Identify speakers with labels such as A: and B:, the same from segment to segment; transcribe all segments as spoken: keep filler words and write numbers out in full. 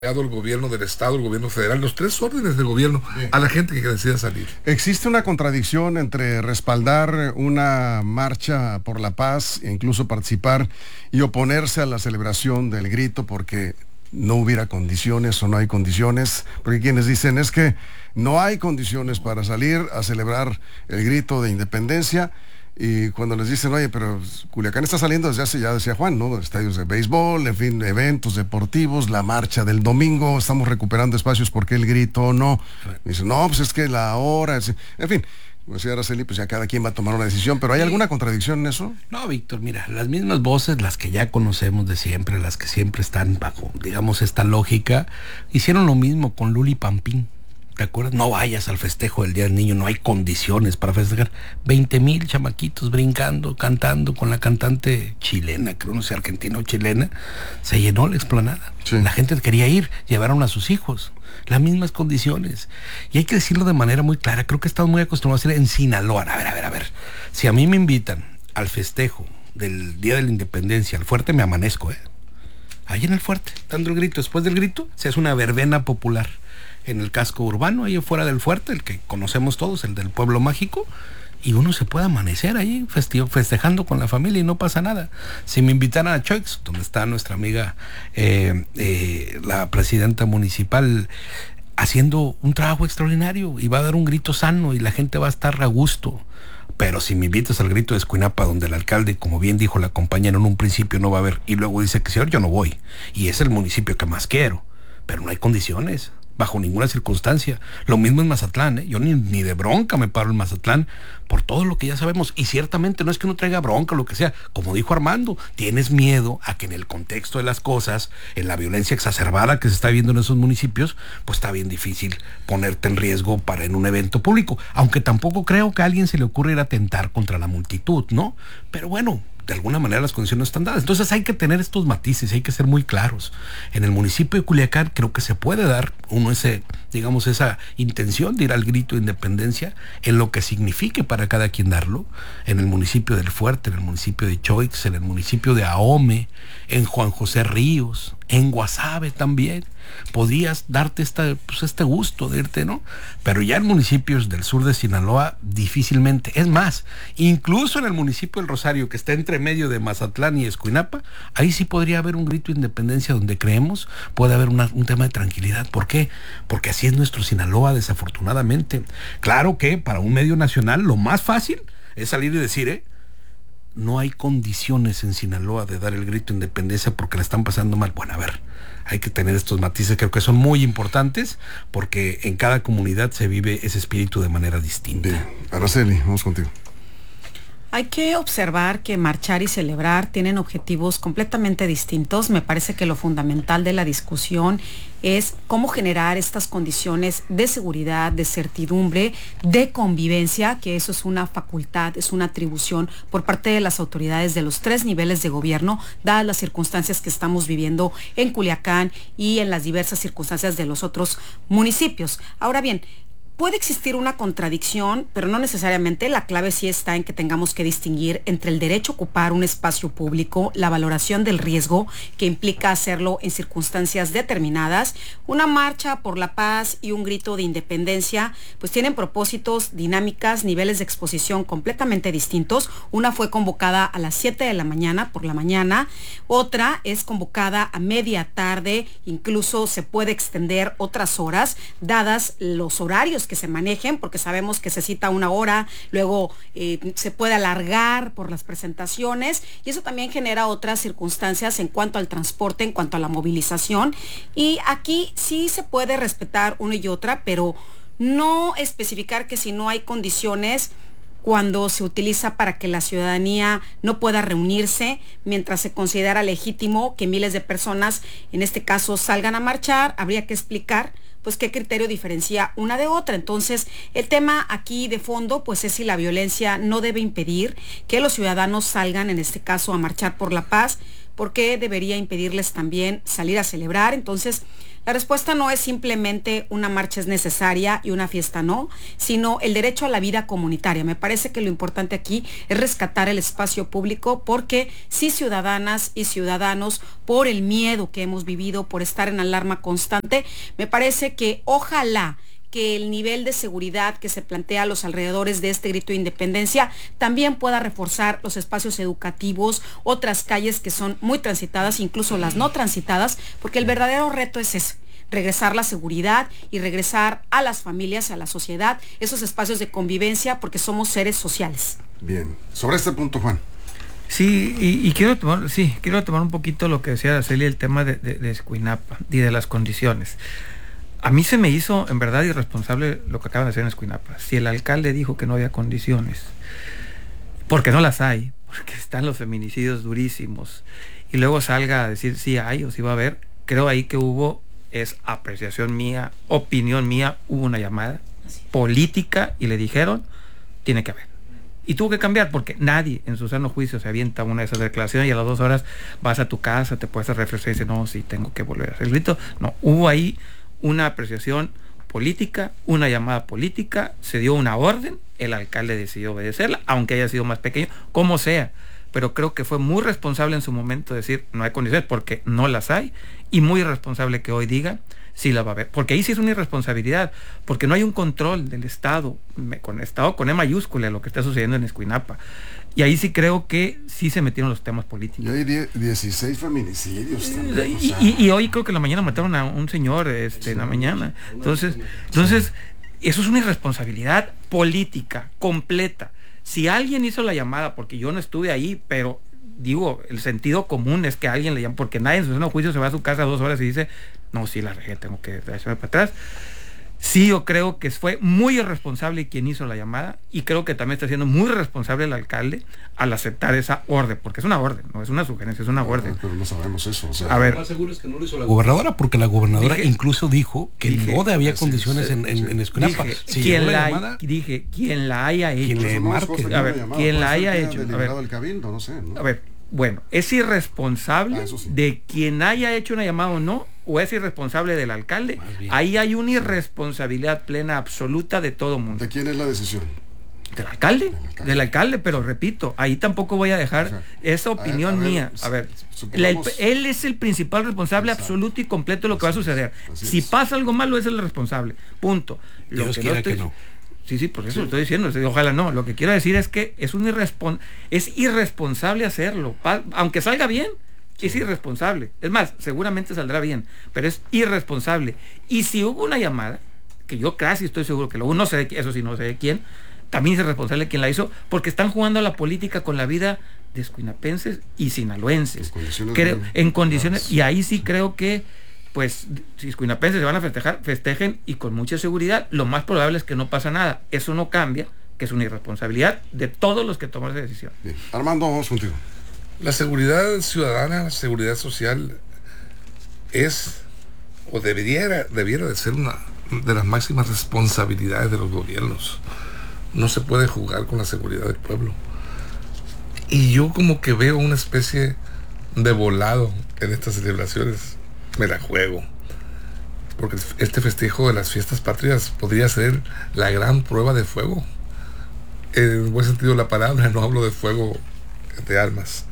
A: el gobierno del estado, el gobierno federal, los tres órdenes del gobierno a la gente que decida salir.
B: ¿Existe una contradicción entre respaldar una marcha por la paz e incluso participar y oponerse a la celebración del grito porque no hubiera condiciones o no hay condiciones? Porque quienes dicen es que no hay condiciones para salir a celebrar el grito de independencia. Y cuando les dicen, oye, pero Culiacán está saliendo desde hace, ya decía Juan, ¿no? Estadios de béisbol, en fin, eventos deportivos, la marcha del domingo, estamos recuperando espacios, ¿por qué el grito o no? Y dicen, no, pues es que la hora, es... en fin, como decía Araceli, pues ya cada quien va a tomar una decisión, pero ¿hay alguna contradicción en eso?
C: No, Víctor, mira, las mismas voces, las que ya conocemos de siempre, las que siempre están bajo, digamos, esta lógica, hicieron lo mismo con Luli Pampín. ¿Te acuerdas? No vayas al festejo del Día del Niño, no hay condiciones para festejar. veinte mil chamaquitos brincando, cantando con la cantante chilena, creo no sé, argentina o chilena. Se llenó la explanada. Sí. La gente quería ir, llevaron a sus hijos. Las mismas condiciones. Y hay que decirlo de manera muy clara. Creo que estamos muy acostumbrados a decir en Sinaloa. A ver, a ver, a ver. Si a mí me invitan al festejo del Día de la Independencia, al fuerte, me amanezco, ¿eh? Ahí en el fuerte, dando el grito. Después del grito, se hace una verbena popular en el casco urbano, ahí afuera del fuerte, el que conocemos todos, el del pueblo mágico, y uno se puede amanecer ahí feste- festejando con la familia y no pasa nada. Si me invitaran a Choix, donde está nuestra amiga eh, eh, la presidenta municipal haciendo un trabajo extraordinario y va a dar un grito sano y la gente va a estar a gusto. Pero si me invitas al grito de Escuinapa, donde el alcalde, como bien dijo la compañera, en un principio no va a haber y luego dice que señor, yo no voy, y es el municipio que más quiero, pero no hay condiciones bajo ninguna circunstancia. Lo mismo en Mazatlán, ¿eh? Yo ni, ni de bronca me paro en Mazatlán por todo lo que ya sabemos. Y ciertamente no es que uno traiga bronca o lo que sea. Como dijo Armando, tienes miedo a que en el contexto de las cosas, en la violencia exacerbada que se está viendo en esos municipios, pues está bien difícil ponerte en riesgo para en un evento público. Aunque tampoco creo que a alguien se le ocurra ir a atentar contra la multitud, ¿no? Pero bueno, de alguna manera las condiciones están dadas. Entonces hay que tener estos matices, hay que ser muy claros. En el municipio de Culiacán creo que se puede dar uno ese, digamos, esa intención de ir al grito de independencia en lo que signifique para cada quien darlo. En el municipio del Fuerte, en el municipio de Choix, en el municipio de Ahome, en Juan José Ríos, en Guasave también. Podías darte esta, pues este gusto de irte, ¿no? Pero ya en municipios del sur de Sinaloa difícilmente. Es más, incluso en el municipio del Rosario, que está entre medio de Mazatlán y Escuinapa, ahí sí podría haber un grito de independencia donde creemos puede haber una, un tema de tranquilidad. ¿Por qué? Porque así es nuestro Sinaloa, desafortunadamente. Claro que para un medio nacional lo más fácil es salir y decir, ¿eh? No hay condiciones en Sinaloa de dar el grito de independencia porque la están pasando mal. Bueno, a ver, hay que tener estos matices, creo que son muy importantes porque en cada comunidad se vive ese espíritu de manera distinta.
B: Bien. Araceli, vamos contigo.
D: Hay que observar que marchar y celebrar tienen objetivos completamente distintos. Me parece que lo fundamental de la discusión es cómo generar estas condiciones de seguridad, de certidumbre, de convivencia, que eso es una facultad, es una atribución por parte de las autoridades de los tres niveles de gobierno, dadas las circunstancias que estamos viviendo en Culiacán y en las diversas circunstancias de los otros municipios. Ahora bien, puede existir una contradicción, pero no necesariamente. La clave sí está en que tengamos que distinguir entre el derecho a ocupar un espacio público, la valoración del riesgo que implica hacerlo en circunstancias determinadas. Una marcha por la paz y un grito de independencia, pues tienen propósitos, dinámicas, niveles de exposición completamente distintos. Una fue convocada a las siete de la mañana, por la mañana. Otra es convocada a media tarde, incluso se puede extender otras horas, dadas los horarios que se manejen, porque sabemos que se cita una hora, luego eh, se puede alargar por las presentaciones, y eso también genera otras circunstancias en cuanto al transporte, en cuanto a la movilización, y aquí sí se puede respetar una y otra, pero no especificar que si no hay condiciones cuando se utiliza para que la ciudadanía no pueda reunirse, mientras se considera legítimo que miles de personas, en este caso, salgan a marchar. Habría que explicar pues qué criterio diferencia una de otra. Entonces, el tema aquí de fondo, pues es si la violencia no debe impedir que los ciudadanos salgan, en este caso, a marchar por la paz, porque debería impedirles también salir a celebrar. Entonces, La respuesta no es simplemente una marcha es necesaria y una fiesta no, sino el derecho a la vida comunitaria. Me parece que lo importante aquí es rescatar el espacio público porque sí, ciudadanas y ciudadanos, por el miedo que hemos vivido, por estar en alarma constante, me parece que ojalá que el nivel de seguridad que se plantea a los alrededores de este grito de independencia también pueda reforzar los espacios educativos, otras calles que son muy transitadas, incluso las no transitadas, porque el verdadero reto es ese, regresar la seguridad y regresar a las familias, a la sociedad, esos espacios de convivencia, porque somos seres sociales.
B: Bien, sobre este punto, Juan.
E: Sí, y, y quiero tomar, sí, quiero tomar un poquito lo que decía Araceli, el tema de, de, de Escuinapa y de las condiciones. A mí se me hizo en verdad irresponsable lo que acaban de hacer en Escuinapa. Si el alcalde dijo que no había condiciones, porque no las hay, porque están los feminicidios durísimos, y luego salga a decir si hay o si va a haber, creo ahí que hubo, es apreciación mía, opinión mía, hubo una llamada política y le dijeron, tiene que haber. Y tuvo que cambiar porque nadie en su sano juicio se avienta una de esas declaraciones y a las dos horas vas a tu casa, te puedes refrescar y dices, no, sí, tengo que volver a hacer el grito. No, hubo ahí una apreciación política, una llamada política, se dio una orden, el alcalde decidió obedecerla, aunque haya sido más pequeño, como sea, pero creo que fue muy responsable en su momento decir no hay condiciones, porque no las hay, y muy irresponsable que hoy diga sí la va a haber, porque ahí sí es una irresponsabilidad, porque no hay un control del Estado, con Estado con E mayúscula, lo que está sucediendo en Escuinapa. Y ahí sí creo que sí se metieron los temas políticos.
B: Y hay dieciséis feminicidios también,
E: y,
B: o sea.
E: y, y hoy creo que en la mañana mataron a un señor este, en la mañana. Entonces, entonces eso es una irresponsabilidad política completa. Si alguien hizo la llamada, porque yo no estuve ahí, pero digo, el sentido común es que alguien le llama, porque nadie en su seno juicio se va a su casa dos horas y dice, no, sí la regué, tengo que hacerme para atrás. Sí, yo creo que fue muy irresponsable quien hizo la llamada, y creo que también está siendo muy responsable el alcalde al aceptar esa orden, porque es una orden, no es una sugerencia, es una orden.
B: Pero no sabemos eso, o sea.
C: A ver, lo más seguro es que no lo hizo la gobernadora, porque la gobernadora dije, incluso dijo que dije, no había condiciones sí, en, en, sí. en Escuinapa.
E: Dije, si quien la, la llamada, dije, quien la haya hecho,
C: quien le marque,
E: a ver, quien la haya hecho, a ver,
B: el cabildo, no sé, ¿no?
E: a ver, bueno, es irresponsable ah, sí. de quien haya hecho una llamada o no, o es irresponsable del alcalde. Ahí hay una irresponsabilidad plena, absoluta de todo mundo.
B: ¿De quién es la decisión?
E: Del alcalde, del alcalde, del alcalde, pero repito, ahí tampoco voy a dejar o sea, esa opinión a ver, a ver, mía. A ver, la, el, él es el principal responsable exacto. absoluto y completo de lo que va a suceder. Así si es. pasa algo malo, es el responsable. Punto.
C: Lo Dios que quiera no estoy, que no.
E: Sí, sí, por eso sí. lo estoy diciendo. Ojalá no. Lo que quiero decir es que es un irrespon es irresponsable hacerlo. Pa aunque salga bien, sí. es irresponsable. Es más, seguramente saldrá bien, pero es irresponsable. Y si hubo una llamada, que yo casi estoy seguro que lo hubo, no sé, eso sí, no sé de quién, también es responsable quien la hizo, porque están jugando a la política con la vida de escuinapenses y sinaloenses. En condiciones, creo, de... en condiciones y ahí sí creo que, pues, si escuinapenses se van a festejar, festejen y con mucha seguridad. Lo más probable es que no pasa nada. Eso no cambia, que es una irresponsabilidad de todos los que toman esa decisión.
B: Bien. Armando, vamos contigo.
A: La seguridad ciudadana, la seguridad social es, o debiera, debiera de ser una de las máximas responsabilidades de los gobiernos. No se puede jugar con la seguridad del pueblo. Y yo como que veo una especie de volado en estas celebraciones. Me la juego. Porque este festejo de las fiestas patrias podría ser la gran prueba de fuego. En el buen sentido de la palabra, no hablo de fuego de armas.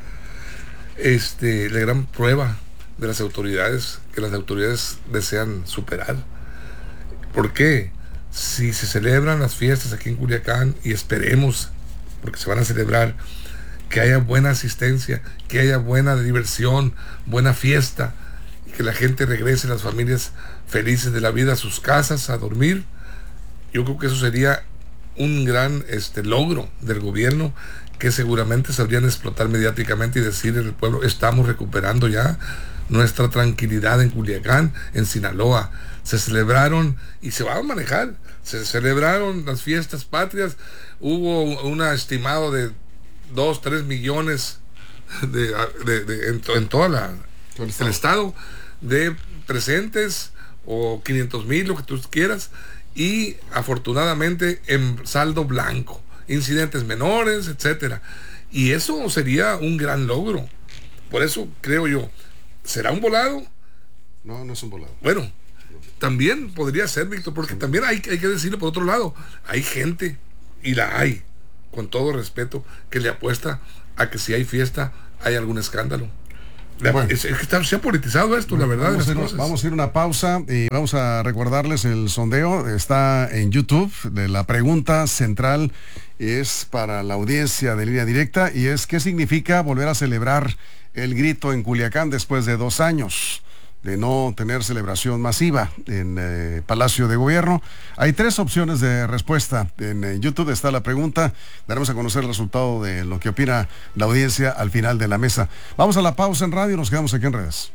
A: Este, la gran prueba de las autoridades, que las autoridades desean superar. ¿Por qué? Si se celebran las fiestas aquí en Culiacán, y esperemos, porque se van a celebrar, que haya buena asistencia, que haya buena diversión, buena fiesta, y que la gente regrese, las familias felices de la vida, a sus casas, a dormir, yo creo que eso sería un gran este, logro del gobierno, que seguramente sabrían explotar mediáticamente y decir al pueblo, estamos recuperando ya nuestra tranquilidad en Culiacán, en Sinaloa. Se celebraron, y se va a manejar, se celebraron las fiestas patrias, hubo un estimado de dos, tres millones de, de, de, en, en toda la el estado. el estado de presentes, o quinientos mil, lo que tú quieras, y afortunadamente en saldo blanco, incidentes menores, etcétera. Y eso sería un gran logro. Por eso creo yo, ¿será un volado?
B: No, no es un volado.
A: Bueno, También podría ser, Víctor, porque también hay, hay que decirlo por otro lado, hay gente, y la hay, con todo respeto, que le apuesta a que si hay fiesta, hay algún escándalo. La, bueno, es, es que está, se ha politizado esto, bueno, la verdad.
B: Vamos,
A: de
B: las
A: a ir,
B: cosas. Vamos a ir a una pausa y vamos a recordarles el sondeo. Está en YouTube. De la pregunta central es para la audiencia de Línea Directa y es: ¿qué significa volver a celebrar el grito en Culiacán después de dos años de no tener celebración masiva en eh, Palacio de Gobierno? Hay tres opciones de respuesta. En eh, YouTube está la pregunta. Daremos a conocer el resultado de lo que opina la audiencia al final de la mesa. Vamos a la pausa en radio y nos quedamos aquí en redes.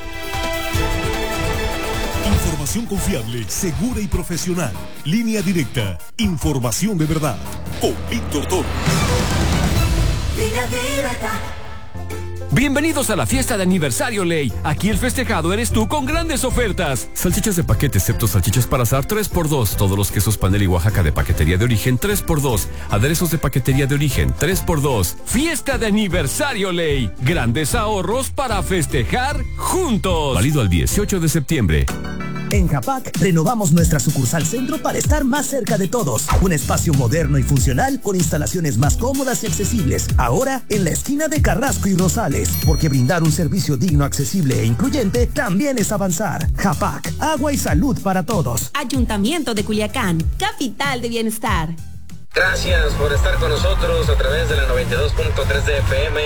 F: Información confiable, segura y profesional. Línea Directa. Información de verdad. Con Víctor Toro.
G: Línea Directa.
H: Bienvenidos a la fiesta de aniversario Ley. Aquí el festejado eres tú con grandes ofertas. Salchichas de paquete excepto salchichas para asar tres por dos. Todos los quesos Panel y Oaxaca de paquetería de origen tres por dos. Aderezos de paquetería de origen tres por dos. Fiesta de aniversario Ley. Grandes ahorros para festejar juntos. Válido al dieciocho de septiembre.
I: En Japac renovamos nuestra sucursal centro para estar más cerca de todos. Un espacio moderno y funcional con instalaciones más cómodas y accesibles. Ahora en la esquina de Carrasco y Rosales. Porque brindar un servicio digno, accesible e incluyente también es avanzar. Japac, agua y salud para todos.
J: Ayuntamiento de Culiacán, capital de bienestar.
K: Gracias por estar con nosotros a través de la noventa y dos punto tres de F M.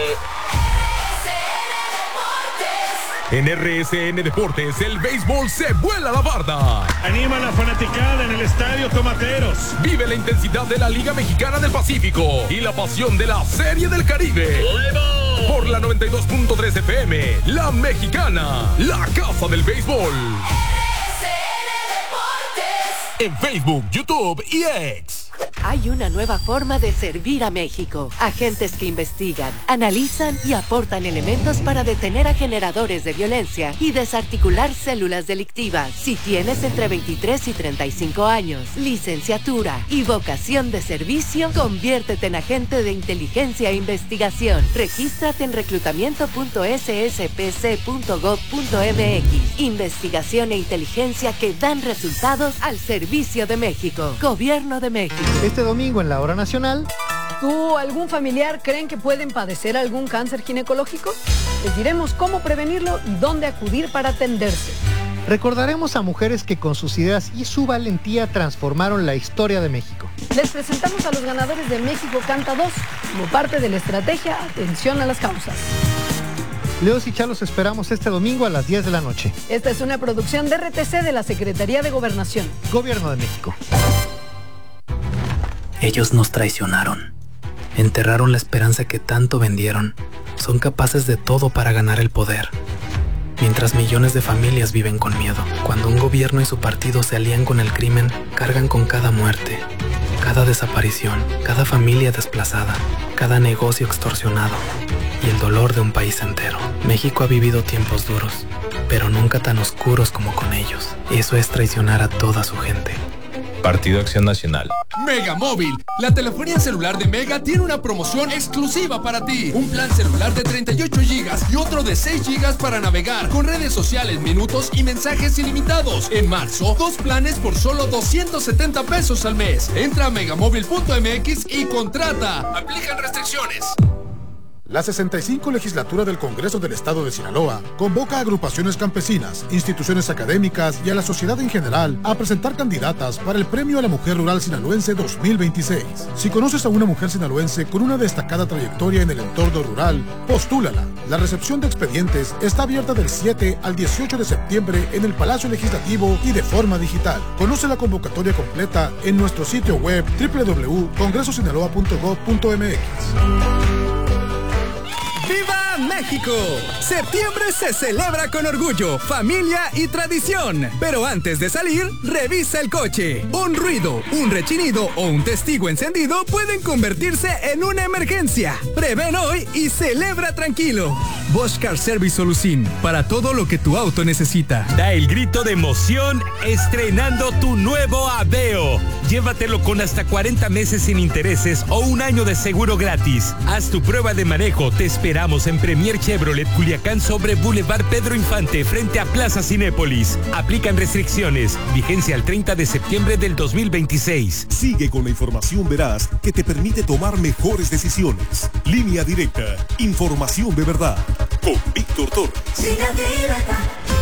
L: En R S N Deportes, el béisbol se vuela la barda.
M: Anima a la fanaticada en el Estadio Tomateros.
L: Vive la intensidad de la Liga Mexicana del Pacífico y la pasión de la Serie del Caribe. ¡Levo! Por la noventa y dos punto tres F M, La Mexicana, la casa del béisbol.
G: R S N Deportes.
L: En Facebook, YouTube y X.
N: Hay una nueva forma de servir a México. Agentes que investigan, analizan y aportan elementos para detener a generadores de violencia y desarticular células delictivas. Si tienes entre veintitrés y treinta y cinco años, licenciatura y vocación de servicio, conviértete en agente de inteligencia e investigación. Regístrate en reclutamiento punto s s p c punto gov punto m x. Investigación e inteligencia que dan resultados al servicio de México. Gobierno de México.
O: Este domingo en la Hora Nacional.
P: ¿Tú o algún familiar creen que pueden padecer algún cáncer ginecológico? Les diremos cómo prevenirlo y dónde acudir para atenderse.
O: Recordaremos a mujeres que con sus ideas y su valentía transformaron la historia de México.
P: Les presentamos a los ganadores de México Canta dos como parte de la estrategia Atención a las Causas.
O: Leos y Chalos esperamos este domingo a las diez de la noche.
P: Esta es una producción de R T C de la Secretaría de Gobernación.
O: Gobierno de México.
Q: Ellos nos traicionaron. Enterraron la esperanza que tanto vendieron. Son capaces de todo para ganar el poder. Mientras millones de familias viven con miedo. Cuando un gobierno y su partido se alían con el crimen, cargan con cada muerte, cada desaparición, cada familia desplazada, cada negocio extorsionado y el dolor de un país entero. México ha vivido tiempos duros, pero nunca tan oscuros como con ellos. Eso es traicionar a toda su gente.
R: Partido Acción Nacional.
S: Mega Móvil, la telefonía celular de Mega tiene una promoción exclusiva para ti. Un plan celular de treinta y ocho gigas y otro de seis gigas para navegar con redes sociales, minutos y mensajes ilimitados. En marzo, dos planes por solo doscientos setenta pesos al mes. Entra a megamóvil punto m x y contrata. Aplican restricciones.
T: La sesenta y cinco legislatura del Congreso del Estado de Sinaloa convoca a agrupaciones campesinas, instituciones académicas y a la sociedad en general a presentar candidatas para el Premio a la Mujer Rural Sinaloense dos mil veintiséis. Si conoces a una mujer sinaloense con una destacada trayectoria en el entorno rural, postúlala. La recepción de expedientes está abierta del siete al dieciocho de septiembre en el Palacio Legislativo y de forma digital. Conoce la convocatoria completa en nuestro sitio web doble u doble u doble u punto congreso sinaloa punto gov punto m x.
U: ¡Viva México! Septiembre se celebra con orgullo, familia y tradición. Pero antes de salir, revisa el coche. Un ruido, un rechinido o un testigo encendido pueden convertirse en una emergencia. Prevén hoy y celebra tranquilo. Bosch Car Service Solución, para todo lo que tu auto necesita.
H: Da el grito de emoción estrenando tu nuevo Aveo. Llévatelo con hasta cuarenta meses sin intereses o un año de seguro gratis. Haz tu prueba de manejo, te esperamos en Premier
D: taller Chevrolet Culiacán sobre Boulevard Pedro Infante frente a Plaza Cinépolis. Aplican restricciones. Vigencia al treinta de septiembre del dos mil veintiséis.
F: Sigue con la información veraz que te permite tomar mejores decisiones. Línea Directa. Información de verdad. Con Víctor Torres.
G: Línea Directa.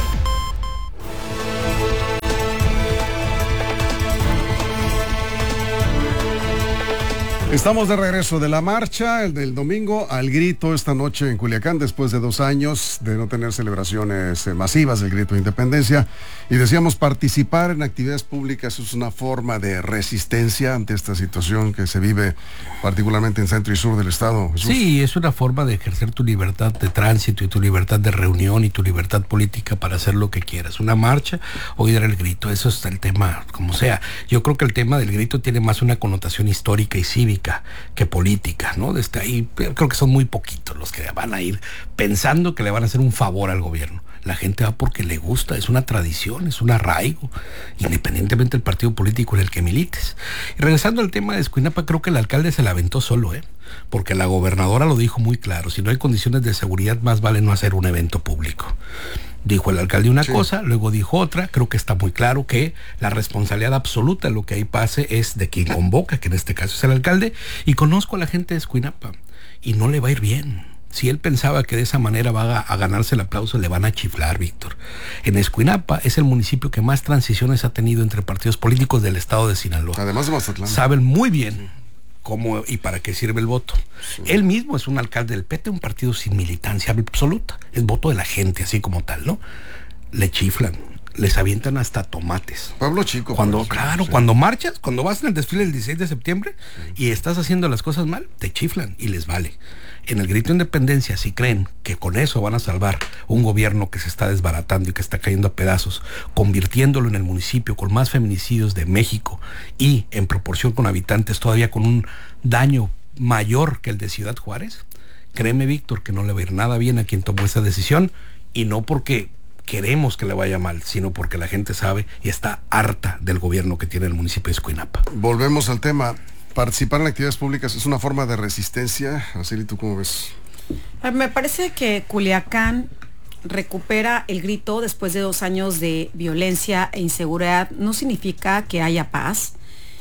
B: Estamos de regreso de la marcha, el del domingo, al grito esta noche en Culiacán, después de dos años de no tener celebraciones eh, masivas del grito de independencia. Y decíamos, participar en actividades públicas es una forma de resistencia ante esta situación que se vive particularmente en centro y sur del estado. Jesús.
C: Sí, es una forma de ejercer tu libertad de tránsito y tu libertad de reunión y tu libertad política para hacer lo que quieras. Una marcha o ir al grito, eso es el tema, como sea. Yo creo que el tema del grito tiene más una connotación histórica y cívica que política, ¿no? Desde ahí creo que son muy poquitos los que van a ir pensando que le van a hacer un favor al gobierno. La gente va porque le gusta, es una tradición, es un arraigo, independientemente del partido político en el que milites. Y regresando al tema de Escuinapa, creo que el alcalde se la aventó solo, ¿eh? Porque la gobernadora lo dijo muy claro, si no hay condiciones de seguridad, más vale no hacer un evento público. Dijo el alcalde una sí. cosa, luego dijo otra. Creo que está muy claro que la responsabilidad absoluta de lo que ahí pase es de quien convoca, que en este caso es el alcalde, y conozco a la gente de Escuinapa y no le va a ir bien. Si él pensaba que de esa manera va a, a ganarse el aplauso, le van a chiflar, Víctor. En Escuinapa es el municipio que más transiciones ha tenido entre partidos políticos del estado de Sinaloa.
B: Además de Mazatlán.
C: Saben muy bien cómo y para qué sirve el voto. Sí. Él mismo es un alcalde del P T, un partido sin militancia absoluta. Es voto de la gente, así como tal, ¿no? Le chiflan, les avientan hasta tomates.
B: Pueblo chico.
C: Cuando,
B: pues,
C: claro, sí. cuando marchas, cuando vas en el desfile el dieciséis de septiembre sí. y estás haciendo las cosas mal, te chiflan y les vale. En el grito de independencia, si creen que con eso van a salvar un gobierno que se está desbaratando y que está cayendo a pedazos, convirtiéndolo en el municipio con más feminicidios de México y en proporción con habitantes todavía con un daño mayor que el de Ciudad Juárez, créeme, Víctor, que no le va a ir nada bien a quien tomó esa decisión, y no porque queremos que le vaya mal, sino porque la gente sabe y está harta del gobierno que tiene el municipio de Escuinapa.
B: Volvemos al tema. Participar en actividades públicas es una forma de resistencia. Araceli, ¿tú cómo ves?
V: Me parece que Culiacán recupera el grito después de dos años de violencia e inseguridad. No significa que haya paz,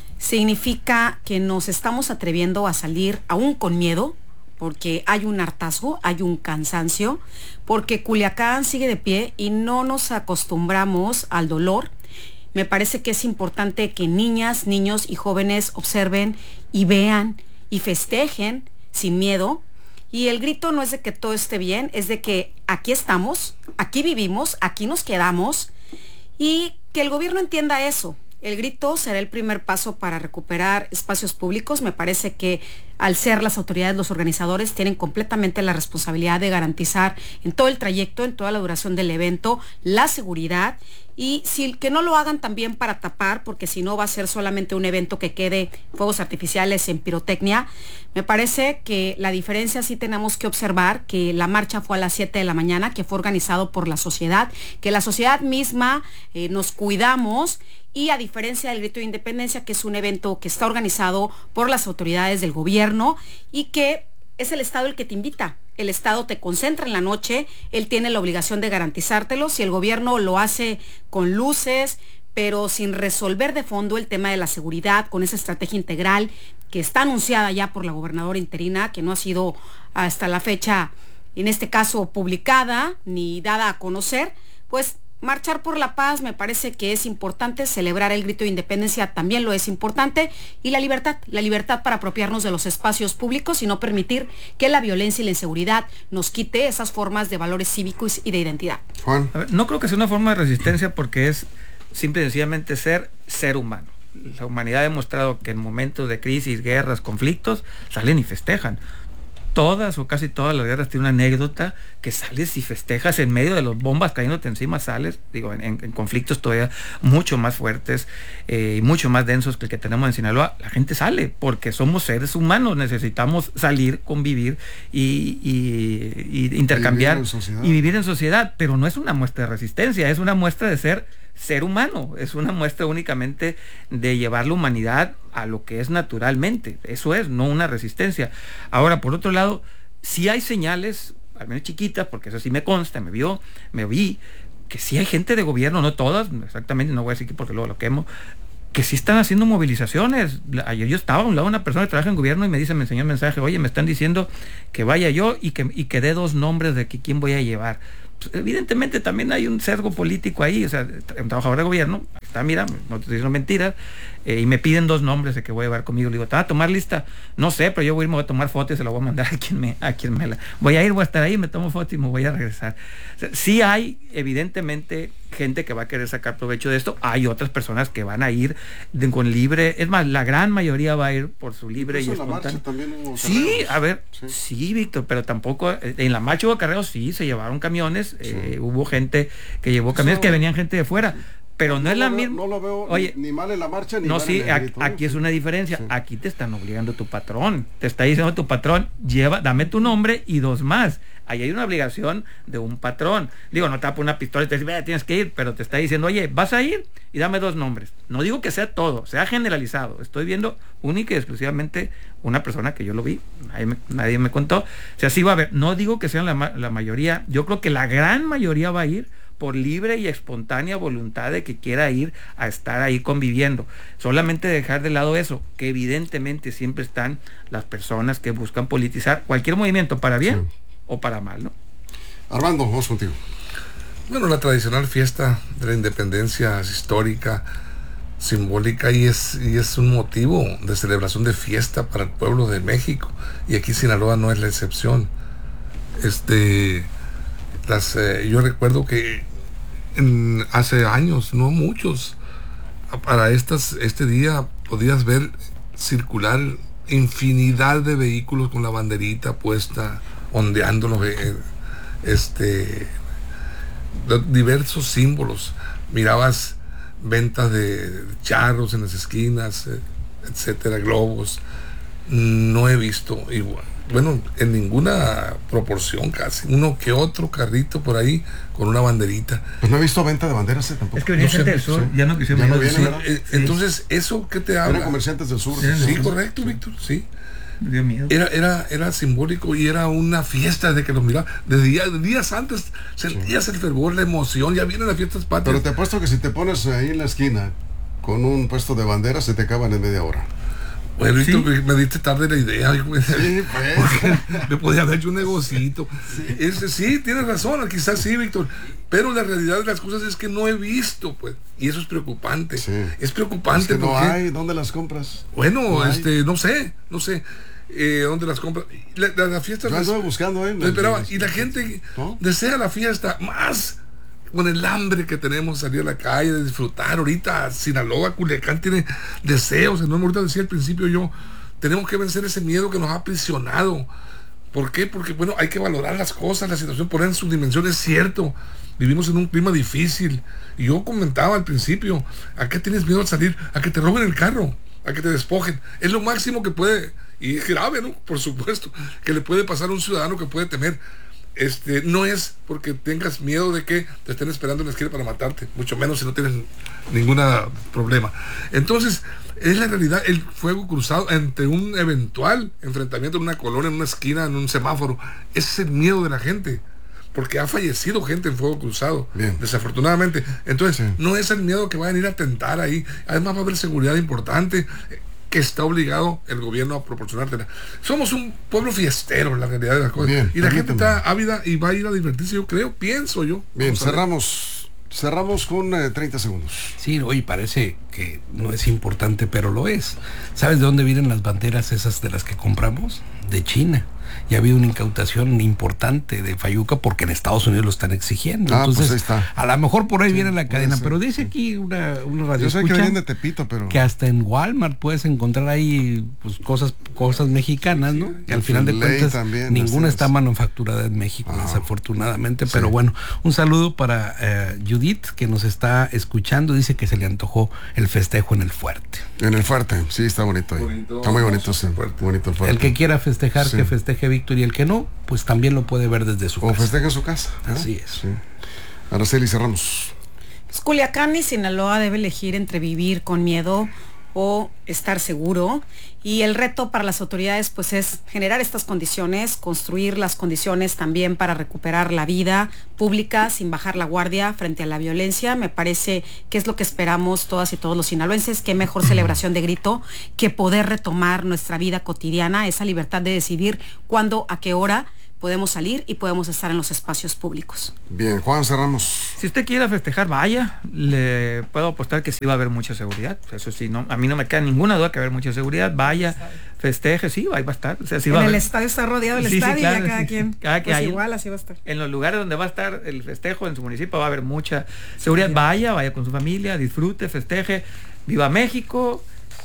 V: significa que nos estamos atreviendo a salir aún con miedo, porque hay un hartazgo, hay un cansancio, porque Culiacán sigue de pie y no nos acostumbramos al dolor. Me parece que es importante que niñas, niños y jóvenes observen y vean y festejen sin miedo. Y el grito no es de que todo esté bien, es de que aquí estamos, aquí vivimos, aquí nos quedamos, y que el gobierno entienda eso. El grito será el primer paso para recuperar espacios públicos. Me parece que al ser las autoridades, los organizadores, tienen completamente la responsabilidad de garantizar en todo el trayecto, en toda la duración del evento, la seguridad. Y si, que no lo hagan también para tapar, porque si no va a ser solamente un evento que quede fuegos artificiales en pirotecnia. Me parece que la diferencia sí tenemos que observar que la marcha fue a las siete de la mañana, que fue organizado por la sociedad, que la sociedad misma eh, nos cuidamos, y a diferencia del grito de independencia, que es un evento que está organizado por las autoridades del gobierno y que es el Estado el que te invita. El Estado te concentra en la noche, él tiene la obligación de garantizártelo. Si el gobierno lo hace con luces, pero sin resolver de fondo el tema de la seguridad, con esa estrategia integral que está anunciada ya por la gobernadora interina, que no ha sido hasta la fecha, en este caso, publicada ni dada a conocer, pues marchar por la paz me parece que es importante, celebrar el grito de independencia también lo es importante, y la libertad, la libertad para apropiarnos de los espacios públicos y no permitir que la violencia y la inseguridad nos quite esas formas de valores cívicos y de identidad.
B: Juan.
E: A ver, no creo que sea una forma de resistencia, porque es simple y sencillamente ser ser humano. La humanidad ha demostrado que en momentos de crisis, guerras, conflictos, salen y festejan. Todas o casi todas las guerras tienen una anécdota que sales y festejas en medio de las bombas cayéndote encima, sales, digo, en, en, en conflictos todavía mucho más fuertes eh, y mucho más densos que el que tenemos en Sinaloa. La gente sale porque somos seres humanos, necesitamos salir, convivir y, y, y intercambiar y vivir, y vivir en sociedad, pero no es una muestra de resistencia, es una muestra de ser ser humano, es una muestra únicamente de llevar la humanidad a lo que es naturalmente. Eso es, no una resistencia. Ahora, por otro lado, sí hay señales, al menos chiquitas, porque eso sí me consta, me vio, me vi, que sí hay gente de gobierno, no todas, exactamente, no voy a decir que porque luego lo quemo, que sí están haciendo movilizaciones. Ayer yo estaba a un lado de una persona que trabaja en gobierno y me dice, me enseñó un mensaje, oye, me están diciendo que vaya yo y que, y que dé dos nombres de que, quién voy a llevar. Pues, evidentemente también hay un sesgo político ahí, o sea, un trabajador de gobierno, está, mira, no te estoy diciendo mentiras, eh, y me piden dos nombres de que voy a llevar conmigo. Le digo, ¿te vas a tomar lista? No sé, pero yo voy a ir, me voy a tomar fotos y se la voy a mandar a quien me, a quien me la... Voy a ir, voy a estar ahí, me tomo fotos y me voy a regresar. O sea, sí hay, evidentemente, gente que va a querer sacar provecho de esto. Hay otras personas que van a ir de, con libre, es más, la gran mayoría va a ir por su libre y espontáneo. Sí, a ver, sí. sí, Víctor, pero tampoco, en la marcha hubo carreos, sí, se llevaron camiones, sí. eh, hubo gente que llevó camiones, Eso, que venían gente de fuera. Pero no, no es la misma.
B: No lo veo Oye, ni, ni mal en la marcha ni
E: no,
B: mal
E: sí,
B: en el grito,
E: aquí
B: ¿no?
E: es una diferencia. Sí. Aquí te están obligando tu patrón. Te está diciendo tu patrón, lleva, dame tu nombre y dos más. Ahí hay una obligación de un patrón. Digo, no te va a poner una pistola y te dice, tienes que ir, pero te está diciendo, oye, vas a ir y dame dos nombres. No digo que sea todo, sea generalizado. Estoy viendo única y exclusivamente una persona que yo lo vi, nadie me, nadie me contó. O sea, sí va a haber. No digo que sean la, la mayoría, yo creo que la gran mayoría va a ir por libre y espontánea voluntad de que quiera ir a estar ahí conviviendo. Solamente dejar de lado eso, que evidentemente siempre están las personas que buscan politizar cualquier movimiento, para bien sí. o para mal, ¿no?
B: Armando, vamos contigo.
A: Bueno, la tradicional fiesta de la independencia es histórica, simbólica y es, y es un motivo de celebración de fiesta para el pueblo de México. Y aquí Sinaloa no es la excepción. Este, las, eh, yo recuerdo que en, hace años, no muchos, para estas, este día podías ver circular infinidad de vehículos con la banderita puesta, ondeando los, eh, este, los diversos símbolos. Mirabas ventas de charros en las esquinas, eh, etcétera, globos. No he visto igual, bueno, en ninguna proporción casi, uno que otro carrito por ahí con una banderita.
B: Pues no he visto venta de banderas, ¿eh? Tampoco.
E: Es que venía no gente del sur, sí. ya no quisieron.
B: Ya no vienen,
A: sí, eh, sí. Entonces, ¿eso qué te habla?
B: Eran comerciantes del sur.
A: Sí, sí, sí correcto, Víctor, sí.
E: Me dio miedo.
A: Era, era, era simbólico y era una fiesta de que los miraba. Desde días, días antes sentías sí. el fervor, la emoción, ya vienen las fiestas patrias.
B: Pero te apuesto que si te pones ahí en la esquina con un puesto de banderas, se te acaban en media hora.
A: Bueno, ¿sí?
B: me,
A: me diste tarde la idea. Sí,
B: pues.
A: Me podía haber hecho un negocito. Sí. Ese, sí, tienes razón, quizás sí, Víctor. Pero la realidad de las cosas es que no he visto, pues. Y eso es preocupante. Sí. Es preocupante.
B: Es que no
A: porque,
B: hay. ¿Dónde las compras?
A: Bueno,
B: no
A: este, hay. no sé, no sé. Eh, ¿Dónde las compras? La, la, la fiesta.
B: Yo estoy buscando, ¿eh?
A: No esperaba. Y la gente ¿no? desea la fiesta más. Con el hambre que tenemos de salir a la calle, de disfrutar. Ahorita Sinaloa, Culiacán tiene deseos, ¿no? Ahorita decía al principio yo, tenemos que vencer ese miedo que nos ha aprisionado. ¿Por qué? Porque, bueno, hay que valorar las cosas, la situación, poner en sus dimensiones, es cierto. Vivimos en un clima difícil. Y yo comentaba al principio, ¿a qué tienes miedo al salir? A que te roben el carro, a que te despojen. Es lo máximo que puede, y es grave, ¿no? Por supuesto, que le puede pasar a un ciudadano que puede temer. Este, no es porque tengas miedo de que te estén esperando en la esquina para matarte, mucho menos si no tienes ningún problema. Entonces, es la realidad, el fuego cruzado entre un eventual enfrentamiento en una colonia, en una esquina, en un semáforo, ese es el miedo de la gente, porque ha fallecido gente en fuego cruzado, Bien. desafortunadamente. Entonces, sí. no es el miedo que vayan a ir a atentar ahí, además va a haber seguridad importante, que está obligado el gobierno a proporcionártela. Somos un pueblo fiestero, la realidad de las cosas. Bien, y la gente está ávida y va a ir a divertirse, yo creo, pienso yo.
B: Bien, cerramos, cerramos con eh, treinta segundos.
C: Sí, hoy parece que no es importante, pero lo es. ¿Sabes de dónde vienen las banderas esas de las que compramos? De China. Y ha habido una incautación importante de Fayuca porque en Estados Unidos lo están exigiendo.
B: Ah,
C: Entonces,
B: pues ahí está.
C: A lo mejor por ahí sí, viene la cadena,
B: ser,
C: pero dice
B: sí.
C: aquí una, una radio
B: Yo sé
C: escucha
B: que vienen de Tepito, pero...
C: que hasta en Walmart puedes encontrar ahí pues, cosas cosas mexicanas, ¿no? Que al final de cuentas también, ninguna está es. manufacturada en México, ah, desafortunadamente. Sí. Pero bueno, un saludo para uh, Judith, que nos está escuchando. Dice que se le antojó el festejo en el Fuerte.
B: En el Fuerte, sí, está bonito ahí. Bonito, está muy bonito, sí, fuerte. bonito el Fuerte.
C: El que quiera festejar, sí. que festeje Víctor, y el que no, pues también lo puede ver desde su
B: o
C: casa.
B: O festeja en su casa. ¿eh?
C: Así es.
B: Sí. Araceli, cerramos.
V: Pues Culiacán y Sinaloa debe elegir entre vivir con miedo o estar seguro. Y el reto para las autoridades pues es generar estas condiciones, construir las condiciones también para recuperar la vida pública sin bajar la guardia frente a la violencia. Me parece que es lo que esperamos todas y todos los sinaloenses. Qué mejor celebración de grito que poder retomar nuestra vida cotidiana, esa libertad de decidir cuándo, a qué hora podemos salir y podemos estar en los espacios públicos.
B: Bien, Juan, cerramos.
E: Si usted quiere festejar, vaya. Le puedo apostar que sí va a haber mucha seguridad. Eso sí, no, a mí no me queda ninguna duda que va a haber mucha seguridad. Vaya, festeje, sí, ahí va a estar. O sea, sí
V: en
E: va a
V: el
E: haber.
V: estadio está rodeado el
E: Sí, sí,
V: estadio
E: claro,
V: y ya cada
E: sí,
V: quien.
E: cada que
V: pues
E: hay-
V: igual así va a estar.
E: En los lugares donde va a estar el festejo en su municipio va a haber mucha seguridad. Vaya, vaya con su familia, disfrute, festeje. Viva México.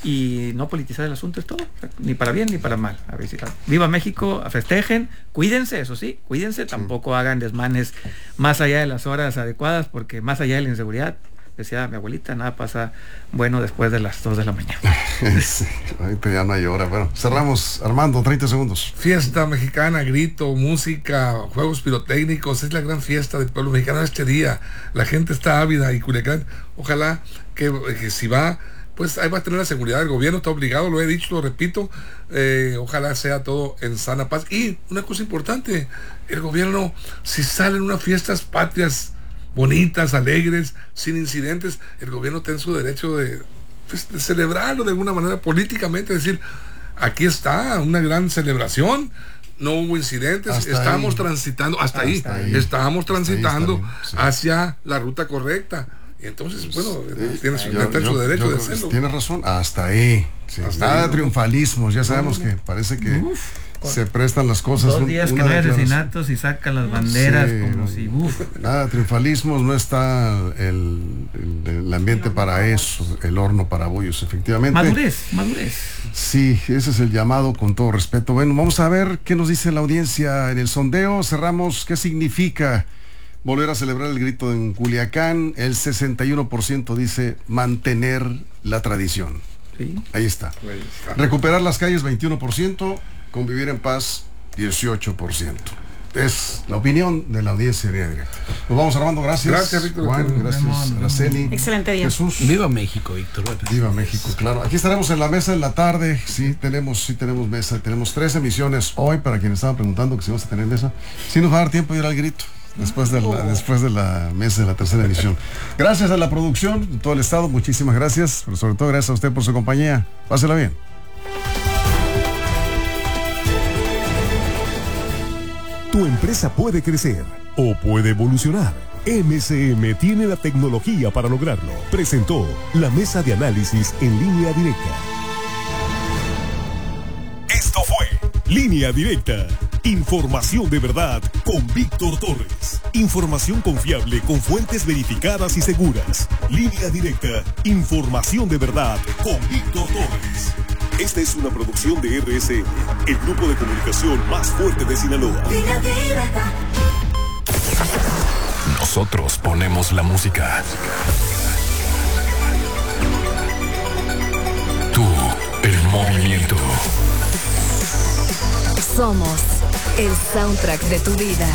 E: Y no politizar el asunto es todo, o sea, ni para bien ni para mal. A ver si- Viva México, festejen, cuídense, eso sí, cuídense, tampoco hagan desmanes más allá de las horas adecuadas, porque más allá de la inseguridad, decía mi abuelita, nada pasa bueno después de las dos de la mañana.
B: Sí, ahorita ya no hay hora. Bueno, cerramos. Armando, treinta segundos.
A: Fiesta mexicana, grito, música, juegos pirotécnicos, es la gran fiesta del pueblo mexicano este día. La gente está ávida y Culiacán, ojalá que, que si va, pues ahí va a tener la seguridad. El gobierno está obligado, lo he dicho, lo repito, eh, ojalá sea todo en sana paz. Y una cosa importante, el gobierno, si salen unas fiestas patrias bonitas, alegres, sin incidentes, el gobierno tiene su derecho de, pues, de celebrarlo de alguna manera políticamente, decir, aquí está una gran celebración, no hubo incidentes,
B: Hasta
A: estamos
B: ahí.
A: transitando, hasta, ahí,
B: Hasta ahí.
A: estamos transitando
B: Hasta ahí está bien, sí.
A: hacia la ruta correcta. Y entonces, bueno, tiene su,
B: Yo-
A: está en su
B: yo-
A: derecho
B: yo
A: de
B: creo que
A: hacerlo.
B: Tiene razón, hasta ahí. Sí,
A: Hasta
B: nada
A: ahí,
B: de
A: ¿no?
B: triunfalismos, ya sabemos
A: No,
B: que parece que se prestan las cosas.
E: Dos
B: un-
E: días que
B: una
E: no hay
B: declaración.
E: asesinatos y sacan las banderas
B: Sí,
E: como
B: no.
E: si, uff.
B: Nada de triunfalismos, no está el, el- el ambiente para eso, el horno para bollos, efectivamente.
E: Madurez, madurez.
B: Sí, ese es el llamado, con todo respeto. Bueno, vamos a ver qué nos dice la audiencia en el sondeo. Cerramos, ¿qué significa volver a celebrar el grito en Culiacán? El sesenta y uno por ciento dice mantener la tradición.
E: Sí.
B: Ahí está. Recuperar las calles, veintiuno por ciento. Convivir en paz, dieciocho por ciento. Es la opinión de la audiencia de Línea Directa. Nos vamos, Armando, gracias.
A: Gracias, Víctor.
B: Juan,
A: Nos
B: gracias,
E: vemos, nos vemos.
B: Araceli.
V: Excelente día.
B: Jesús.
C: Viva México, Víctor.
B: Viva México, claro. Aquí estaremos en la mesa en la tarde. Sí, tenemos, sí tenemos mesa. Tenemos tres emisiones hoy, para quienes estaban preguntando que si vamos a tener mesa. Sí nos va a dar tiempo de ir al grito. Después de, la, después de la mesa de la tercera emisión. Gracias a la producción, de todo el estado, muchísimas gracias, pero sobre todo gracias a usted por su compañía. Pásela bien.
F: Tu empresa puede crecer o puede evolucionar. M C M tiene la tecnología para lograrlo. Presentó la mesa de análisis en Línea Directa. Esto fue Línea Directa. Información de verdad con Víctor Torres. Información confiable con fuentes verificadas y seguras. Línea Directa. Información de verdad con Víctor Torres. Esta es una producción de R S N, el grupo de comunicación más fuerte de Sinaloa.
G: Línea Directa.
L: Nosotros ponemos la música. Tú, el movimiento.
I: Somos el soundtrack de tu vida.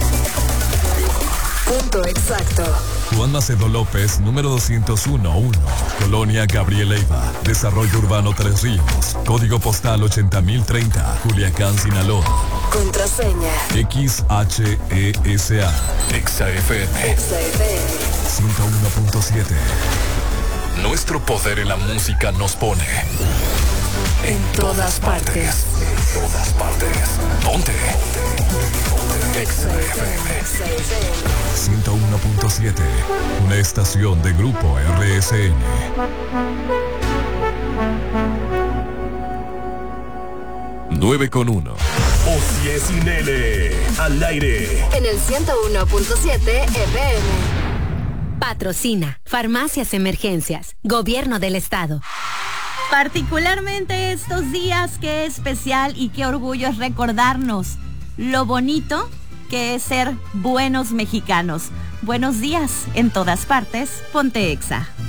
I: Punto exacto.
L: Juan Macedo López, número doscientos uno uno. Colonia Gabriel Leiva. Desarrollo Urbano Tres Ríos. Código postal ochenta mil treinta. Culiacán, Sinaloa.
I: Contraseña.
L: X H E S A. Exa F M.
I: Exa F M.
L: ciento uno punto siete. Nuestro poder en la música nos pone
I: En todas partes.
L: En todas partes. Ponte. Exa F M.
I: Exa F M.
L: ciento uno punto siete. Una estación de Grupo R S N. nueve con uno.
F: Osie sin L. Al aire.
I: En el ciento uno punto siete F M.
J: Patrocina Farmacias Emergencias, Gobierno del Estado.
W: Particularmente estos días, qué especial y qué orgullo es recordarnos lo bonito que es ser buenos mexicanos. Buenos días en todas partes, ponte Exa.